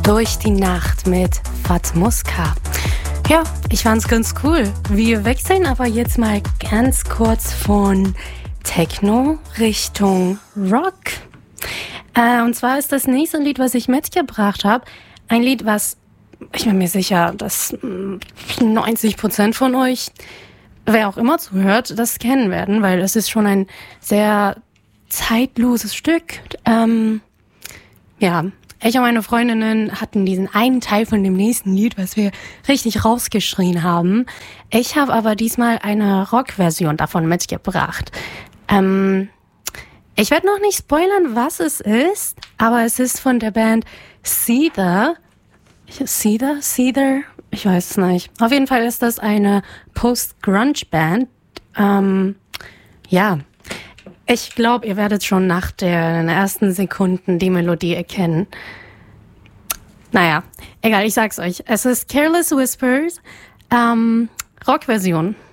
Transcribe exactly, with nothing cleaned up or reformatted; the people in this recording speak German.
Durch die Nacht mit Fatmuska. Ja, ich fand's ganz cool. Wir wechseln aber jetzt mal ganz kurz von Techno Richtung Rock. Äh, und zwar ist das nächste Lied, was ich mitgebracht habe, ein Lied, was, ich bin mir sicher, dass neunzig Prozent von euch, wer auch immer zuhört, das kennen werden, weil es ist schon ein sehr zeitloses Stück. Ähm, ja, ich und meine Freundinnen hatten diesen einen Teil von dem nächsten Lied, was wir richtig rausgeschrien haben. Ich habe aber diesmal eine Rock-Version davon mitgebracht. Ähm, ich werde noch nicht spoilern, was es ist, aber es ist von der Band Seether. Seether? Seether? Ich weiß es nicht. Auf jeden Fall ist das eine Post-Grunge-Band. Ähm, ja, ich glaube, ihr werdet schon nach den ersten Sekunden die Melodie erkennen. Naja, egal, ich sag's euch. Es ist Careless Whispers, ähm, Rockversion.